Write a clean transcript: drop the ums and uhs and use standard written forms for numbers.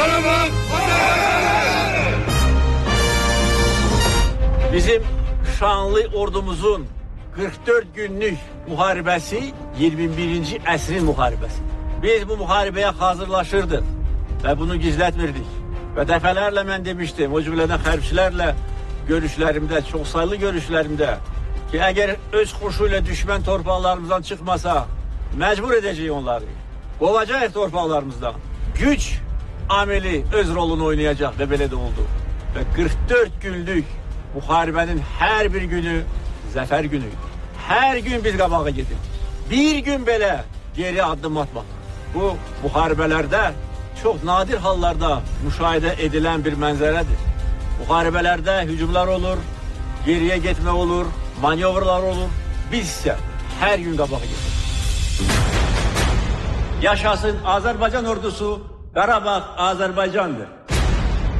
Bizim şanlı ordumuzun 44 günlük muharebesi 21. əsrin muharebesi. Biz bu muharebeye hazırlaşırdık ve bunu gizletmirdik. Ve defalarla ben demiştim, o cümleden hərbiçilərlə görüşlerimde, çok sayılı görüşlerimde ki eğer öz koşuyla düşman torpaqlarımızdan çıkmasa mecbur edeceğiz onları. Kovacağız torpaqlarımızdan. Güç ameli öz rolunu oynayacak ve böyle de oldu. Ve 44 günlük muharebenin her bir günü zafer günüydü. Her gün biz qabağa gedirdik. Bir gün belə geri adım atmadık. Bu muharebelerde çok nadir hallarda müşahidə edilen bir mənzərədir. Muharebelerde hücumlar olur, geriye gitme olur, manevralar olur. Biz ise her gün qabağa gedirdik. Yaşasın Azerbaycan ordusu, Qarabağ Azerbaycan'dır.